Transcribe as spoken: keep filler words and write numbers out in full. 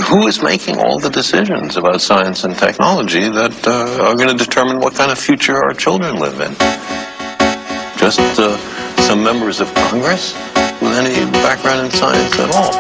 who is making all the decisions about science and technology that uh, are going to determine what kind of future our children live in? Just uh, some members of Congress with any background in science at all.